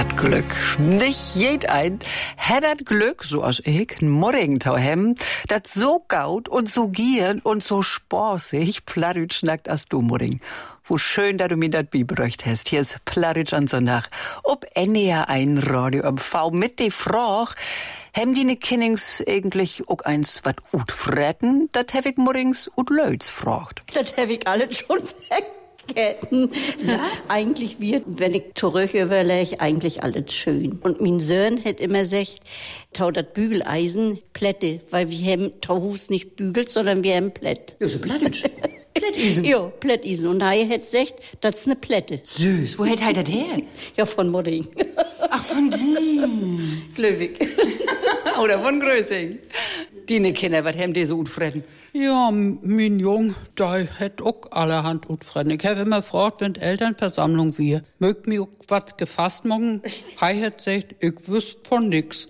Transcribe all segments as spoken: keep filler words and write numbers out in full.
dat Glück. Nicht jed ein hat dat Glück, so als ich, n Morgentau hem, dat so gaut und so gieren und so spaßig Plattdeutsch schnackt as du, Morgen. Wo schön, dass du mir dat bibräucht hast. Hier ist Plattdeutsch an Sonntag. Ob N D R ein Radio M V mit de Frage, hem die ne Kinnings eigentlich auch eins wat ut fretten? Dat hab ich morgens ut Leuts fragt. Das hab ich alles schon vergessen. Ja? Eigentlich wird, wenn ich zurück überlege, eigentlich alles schön. Und mein Sohn hat immer gesagt, tau dat Bügeleisen Plätte, weil wir haben Tauhus nicht bügelt, sondern wir haben Plätt. Ja, so Plattdeutsch. Plättisen? Ja, Plättisen. Und er hat gesagt, das ist eine Plätte. Süß. Wo hat er das her? Ja, von Modding. Ach, von dem. Glöwig. Oder von Grösing. Die ne Kinder, was haben die so gut fressen? Ja, mein Jung, der hat auch allerhand gut fressen. Ich habe immer gefragt, wenn die Elternversammlung wir, mögt mir auch was gefasst morgen? Er hat gesagt, ich wüsste von nix.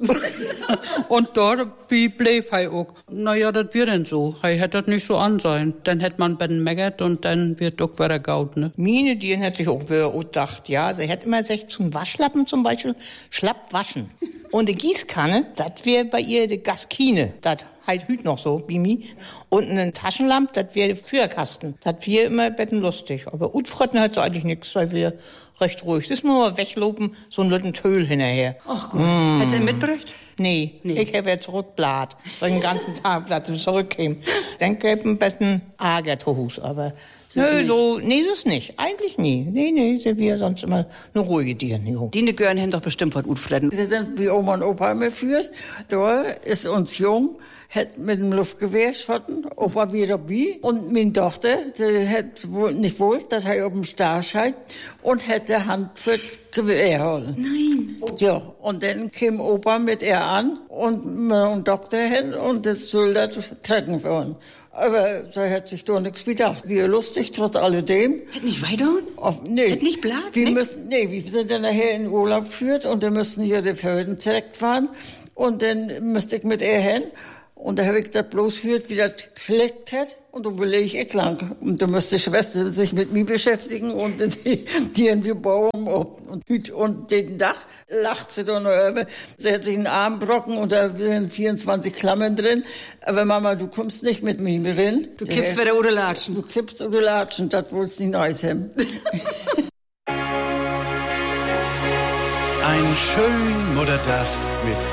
Und dort blieb er auch. Naja, das wird denn so. Er hätte das nicht so an sein. Dann hätte man Ben meckert und dann wird doch wieder gaut, ne? Meine, die hat sich auch wieder gedacht, ja. Sie hat immer gesagt, zum Waschlappen zum Beispiel, schlapp waschen. Und die Gießkanne, das wäre bei ihr die Gaskine. Das halt hüt noch so, Bimi. Und ein Taschenlamp, das wäre der Feuerkasten. Das wäre immer bettenlustig. Aber Utfrotten hat so eigentlich nichts, weil wir recht ruhig. Das muss man weglopen, so ein lütten Töl hinterher. Ach gut. Mm. Hat sie ihn mitgebracht? Nee, nee, ich habe ja zurückblatt, weil ich den ganzen Tag blatt zurückkäme. Dann gäbe ein bisschen Agertohus, aber nö, so, nee, so ist nicht. Eigentlich nie. Nee, nee, sind wir sonst immer eine ruhige Tiere. Die ne Gören haben doch bestimmt was gut fressen. Sie sind wie Oma und Opa immer führt. Da ist uns jung, hat mit dem Luftgewehr geschossen, Opa wieder bei. Und meine Tochter, die hat wohl nicht wohl, dass er auf dem Starscheid und hat die Hand für das Gewehr gehalten. Nein. Ja, und dann kam Opa mit ihr an und mein Doktor hin und das soll das trecken werden. Aber da hat sich doch nichts gedacht. Wir lustig, trotz alledem. Hat nicht weiterhauen? Auf, nee. Hat nicht Blatt? Wir nix? müssen, nee, wir sind dann nachher in Urlaub geführt und dann müssten hier die Föden direkt fahren. Und dann müsste ich mit ihr hin. Und da habe ich das bloß gehört, wie das geklickt hat. Und dann belege ich lang. Und da müsste die Schwester sich mit mir beschäftigen. Und die, die irgendwie bauen ab. Und, und den Dach lacht sie dann noch über. Sie hat sich einen Arm brocken und da sind vierundzwanzig Klammern drin. Aber Mama, du kommst nicht mit mir drin. Du kippst wieder oder latschen. Du kippst oder latschen, das wollt's nicht nice haben. Ein schön Mutterdach mit